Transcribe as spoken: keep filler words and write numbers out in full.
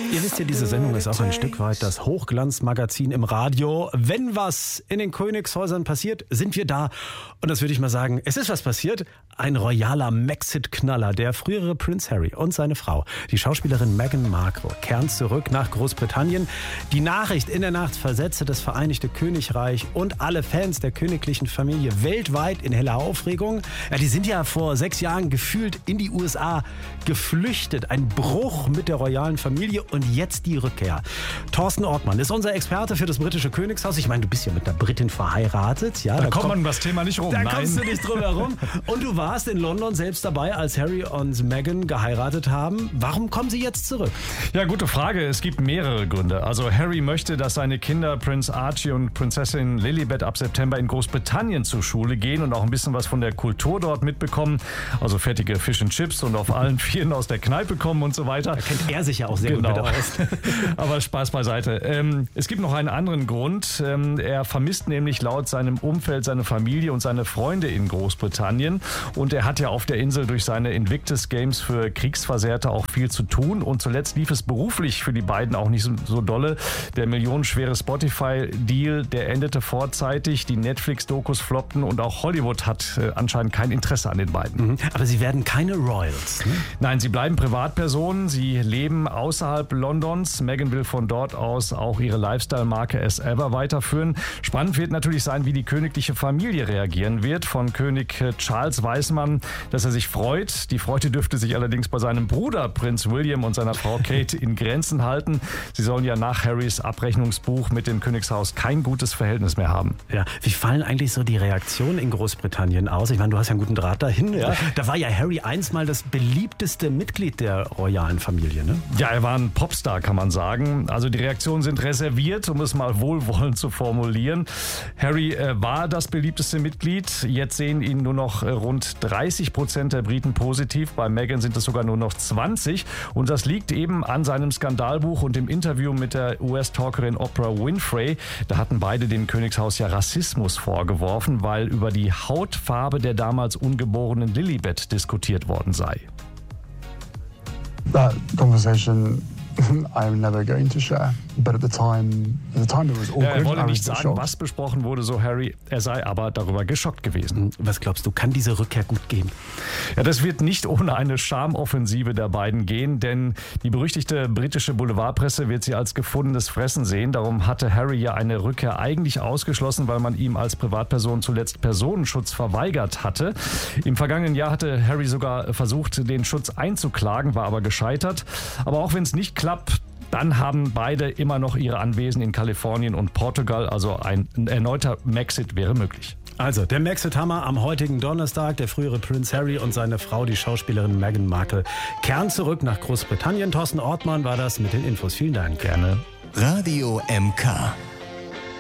Ihr wisst ja, diese Sendung ist auch ein Stück weit das Hochglanzmagazin im Radio. Wenn was in den Königshäusern passiert, sind wir da. Und das würde ich mal sagen, es ist was passiert. Ein royaler Maxit-Knaller. Der frühere Prinz Harry und seine Frau, die Schauspielerin Meghan Markle, kehren zurück nach Großbritannien. Die Nachricht in der Nacht versetzte das Vereinigte Königreich und alle Fans der königlichen Familie weltweit in helle Aufregung. Ja, die sind ja vor sechs Jahren gefühlt in die U S A geflüchtet. Ein Bruch mit der royalen Familie und jetzt die Rückkehr. Thorsten Ortmann ist unser Experte für das britische Königshaus. Ich meine, du bist ja mit einer Britin verheiratet. Ja, da, da kommt man um das Thema nicht rum. Da Nein. kommst du nicht drum herum. Und du warst in London selbst dabei, als Harry und Meghan geheiratet haben. Warum kommen sie jetzt zurück? Ja, gute Frage. Es gibt mehrere Gründe. Also Harry möchte, dass seine Kinder Prinz Archie und Prinzessin Lilibet ab September in Großbritannien zur Schule gehen und auch ein bisschen was von der Kultur dort mitbekommen. Also fertige Fish and Chips und auf allen Vieren aus der Kneipe kommen und so weiter. Da kennt er sich ja auch sehr genau. gut mit aus. Aber Spaß beiseite. Ähm, es gibt noch einen anderen Grund. Ähm, er vermisst nämlich laut seinem Umfeld seine Familie und seine Freunde in Großbritannien. Und er hat ja auf der Insel durch seine Invictus Games für Kriegsversehrte auch viel zu tun. Und zuletzt lief es beruflich für die beiden auch nicht so, so dolle. Der millionenschwere Spotify-Deal, der endete vorzeitig. Die Netflix-Dokus floppten und auch Hollywood hat äh, anscheinend kein Interesse an den beiden. Mhm. Aber sie werden keine Royals, ne? Nein, sie bleiben Privatpersonen. Sie leben außerhalb Londons. Meghan will von dort aus auch ihre Lifestyle-Marke As Ever weiterführen. Spannend wird natürlich sein, wie die königliche Familie reagieren wird. Von König Charles weiß man, dass er sich freut. Die Freude dürfte sich allerdings bei seinem Bruder Prinz William und seiner Frau Kate in Grenzen halten. Sie sollen ja nach Harrys Abrechnungsbuch mit dem Königshaus kein gutes Verhältnis mehr haben. Ja, wie fallen eigentlich so die Reaktionen in Großbritannien aus? Ich meine, du hast ja einen guten Draht dahin. Ja? Da war ja Harry einst mal das beliebteste Mitglied der royalen Familie, ne? Ja, er war ein Popstar, kann man sagen. Also die Reaktionen sind reserviert, um es mal wohlwollend zu formulieren. Harry äh, war das beliebteste Mitglied. Jetzt sehen ihn nur noch äh, rund dreißig Prozent der Briten positiv. Bei Meghan sind es sogar nur noch zwanzig. Und das liegt eben an seinem Skandalbuch und dem Interview mit der U S-Talkerin Oprah Winfrey. Da hatten beide dem Königshaus ja Rassismus vorgeworfen, weil über die Hautfarbe der damals ungeborenen Lilibet diskutiert worden sei. That conversation I'm never going to share. But at the time, at the time it was awkward. Ja, er wolle I nicht was sagen, shocked. was besprochen wurde, so Harry. Er sei aber darüber geschockt gewesen. Was glaubst du, kann diese Rückkehr gut gehen? Ja, das wird nicht ohne eine Schamoffensive der beiden gehen, denn die berüchtigte britische Boulevardpresse wird sie als gefundenes Fressen sehen. Darum hatte Harry ja eine Rückkehr eigentlich ausgeschlossen, weil man ihm als Privatperson zuletzt Personenschutz verweigert hatte. Im vergangenen Jahr hatte Harry sogar versucht, den Schutz einzuklagen, war aber gescheitert. Aber auch wenn es nicht klappt, dann haben beide immer noch ihre Anwesen in Kalifornien und Portugal. Also ein erneuter Maxit wäre möglich. Also, der Maxit-Hammer am heutigen Donnerstag. Der frühere Prinz Harry und seine Frau, die Schauspielerin Meghan Markle, kehren zurück nach Großbritannien. Thorsten Ortmann war das mit den Infos. Vielen Dank. Gerne. Radio M K.